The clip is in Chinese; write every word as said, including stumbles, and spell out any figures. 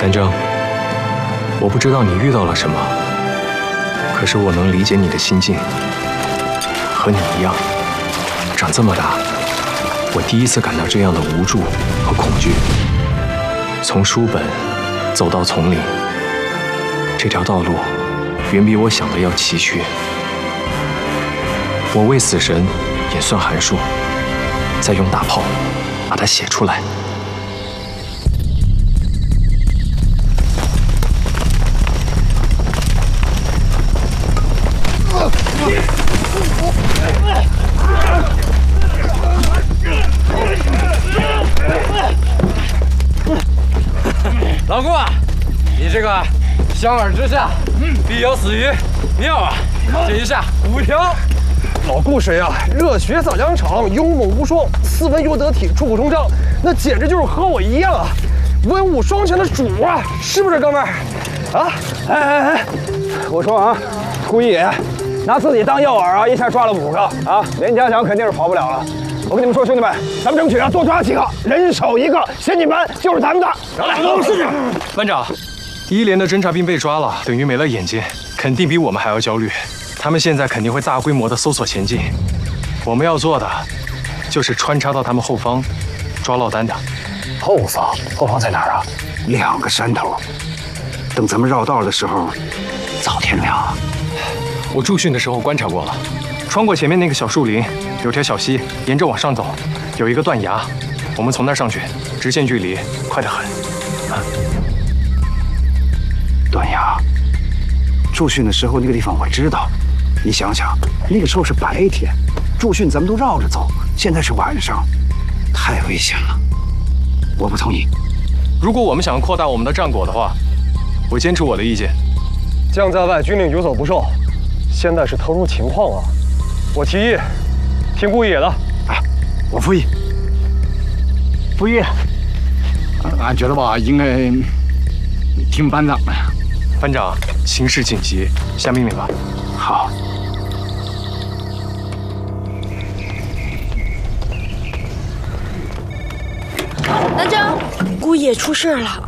南征，我不知道你遇到了什么，可是我能理解你的心境。和你一样，长这么大，我第一次感到这样的无助和恐惧。从书本走到丛林，这条道路远比我想的要崎岖。我为死神演算函数，再用大炮把它写出来。 老顾啊，你这个相耳之下，必有死鱼，妙啊！这一下五条。 老顾谁啊？热血扫疆场，勇猛无双，斯文又得体，出口成章，那简直就是和我一样啊，文武双全的主啊，是不是哥们儿？啊！ 哎哎哎，我说啊，顾一野拿自己当诱饵啊，一下抓了五个啊，连家强肯定是跑不了了。 我跟你们说，兄弟们，咱们争取啊多抓几个，人手一个，先进班就是咱们的。 来，是这。班长，一连的侦察兵被抓了，等于没了眼睛，肯定比我们还要焦虑。他们现在肯定会大规模的搜索前进，我们要做的就是穿插到他们后方，抓落单的。 后方？后方在哪儿啊？两个山头。等咱们绕道的时候，早天亮啊。 我驻训的时候观察过了，穿过前面那个小树林。 有条小溪，沿着往上走，有一个断崖，我们从那儿上去，直线距离快得很。啊， 断崖。驻训的时候那个地方我知道，你想想，那个时候是白天，驻训咱们都绕着走，现在是晚上，太危险了。我不同意。 如果我们想要扩大我们的战果的话，我坚持我的意见。 将在外，军令有所不受，现在是特殊情况啊，我提议。 听顾一野的， 啊，我复议。复议。俺觉得吧，应该听班长的。 班长，形势紧急，下命令吧。 好。 南征，顾一野出事了。